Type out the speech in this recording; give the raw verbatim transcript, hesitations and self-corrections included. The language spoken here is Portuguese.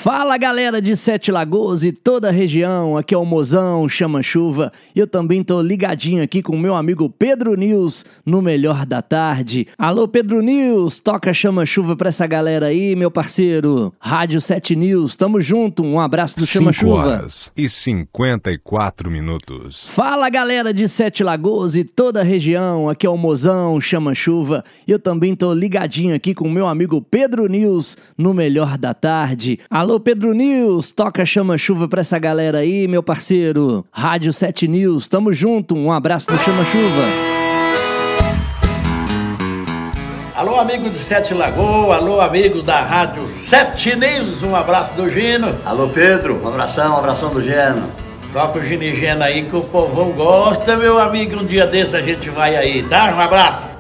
Fala galera de Sete Lagoas e toda a região, aqui é o Mozão, Chama Chuva, e eu também tô ligadinho aqui com o meu amigo Pedro News no Melhor da Tarde. Alô Pedro News, toca Chama Chuva pra essa galera aí, meu parceiro. Rádio Sete News, tamo junto, um abraço do Chama Chuva. cinco horas e cinquenta e quatro minutos. Fala galera de Sete Lagoas e toda a região, aqui é o Mozão, Chama Chuva, e eu também tô ligadinho aqui com o meu amigo Pedro News no Melhor da Tarde. Alô Pedro News, toca Chama Chuva pra essa galera aí, meu parceiro. Rádio Sete News, tamo junto, um abraço do Chama Chuva. Alô amigo de Sete Lagoas, alô amigo da Rádio Sete News, um abraço do Gino. Alô Pedro, um abração, um abração do Geno. Toca o Gino e Geno aí que o povão gosta, meu amigo, um dia desse a gente vai aí, tá? Um abraço.